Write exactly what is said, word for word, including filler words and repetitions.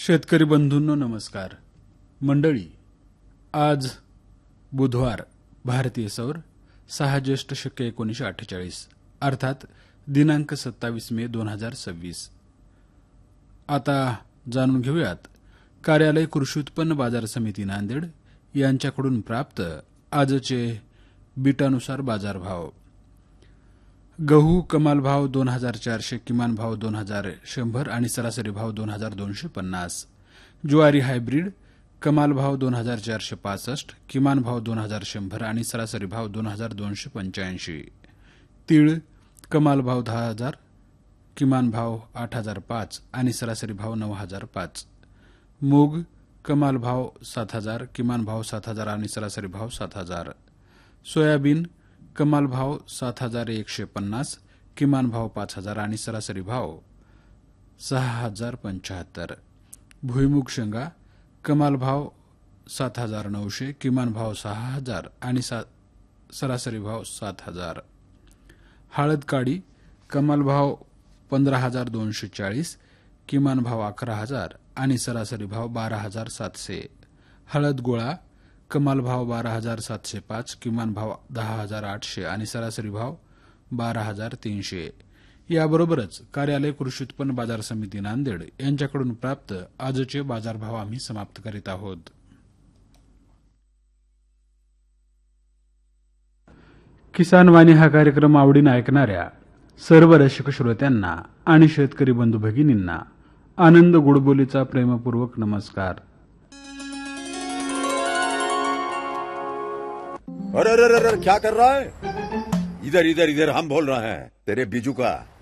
शेतकरी बंधूंनो नमस्कार. मंडळी, आज बुधवार, भारतीय सौर सहा ज्येष्ठ शके एकोणीसशे अठ्ठेचाळीस अर्थात दिनांक सत्तावीस मे दोन हजार सव्वीस. आता जाणून घेऊयात कार्यालय कृषी उत्पन्न बाजार समिती नांदेड यांच्याकडून प्राप्त आजचे बीटानुसार बाजारभाव. गहू कमाल भाव दोन हजार चारशे, किमान भाव दोन हजार शंभर आणि सरासरी भाव दोन हजार दोनशे पन्नास. ज्वारी हायब्रीड कमाल भाव दोन हजार चारशे पासष्ट, किमान भाव दोन हजार शंभर आणि सरासरी भाव दोन हजार दोनशे पंच्याऐंशी. तीळ कमाल भाव दहा हजार, किमान भाव आठ हजार पाच आणि सरासरी भाव नऊ हजार पाच. मूग कमाल भाव सात हजार, किमान भाव सात हजार आणि सरासरी भाव सात हजार. सोयाबीन कमाल भाव सात हजार एकशे पन्नास, किमान भाव पाच हजार आणि सरासरी भाव सहा हजार पंच्याहत्तर. भुईमुग शेंगा कमाल भाव सात हजार नऊशे, किमान भाव सहा हजार आणि सरासरी भाव सात हजार. हळद काळी कमाल भाव पंधरा हजार दोनशे चाळीस, किमान भाव अकरा हजार आणि सरासरी भाव बारा हजार सातशे. हळद गोळा कमाल भाव बारा हजार सातशे पाच, किमान भाव दहा हजार आठशे आणि सरासरी भाव बारा हजार तीनशे. याबरोबरच कार्यालय कृषी उत्पन्न बाजार समिती नांदेड यांच्याकडून प्राप्त आजचे बाजारभाव आम्ही समाप्त करीत आहोत. किसान वाणी हा कार्यक्रम आवडीने ऐकणाऱ्या सर्व रसिक श्रोत्यांना आणि शेतकरी बंधू भगिनींना आनंद गुडबोलीचा प्रेमपूर्वक नमस्कार. अरे अरे अरे क्या कर रहा है? इधर इधर इधर हम बोल रहे हैं तेरे बीजू का.